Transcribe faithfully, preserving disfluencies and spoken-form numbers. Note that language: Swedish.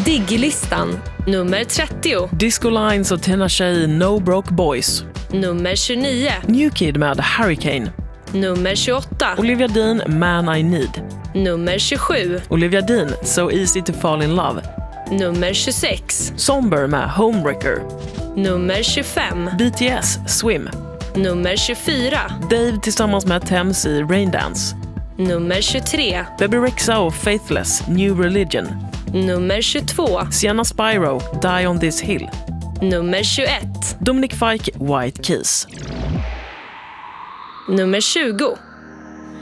Digg-listan. Nummer trettio. Disco Lines och Tinashe No Broke Boys. Nummer tjugonio. New Kid med Hurricane. Nummer tjugoåtta. Olivia Dean, Man I Need. Nummer tjugosju. Olivia Dean, So Easy to Fall in Love. Nummer tjugosex. Somber med Homewrecker. Nummer tjugofem. B T S, Swim. Nummer tjugofyra. Dave tillsammans med Thames i Rain Dance. Nummer tjugotre. Bebe Rexha och Faithless, New Religion. Nummer tjugotvå. Sienna Spyro, Die on This Hill. Nummer tjugoett. Dominic Fike, White Keys. Nummer tjugo.